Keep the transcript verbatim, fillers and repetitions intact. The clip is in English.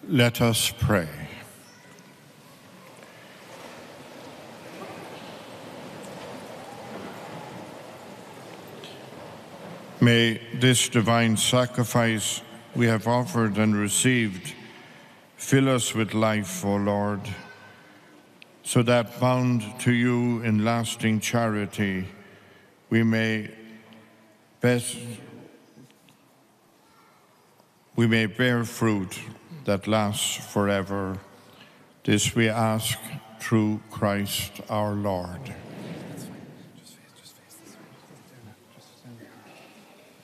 Let us pray. May this divine sacrifice we have offered and received fill us with life, O Lord, so that, bound to you in lasting charity, we may best we may bear fruit that lasts forever. This we ask through Christ our Lord.